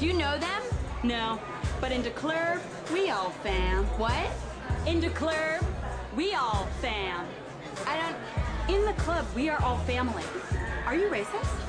Do you know them? No, but in the club, we all fam. What? In the club, we all fam. I don't... In the club, we are all family. Are you racist?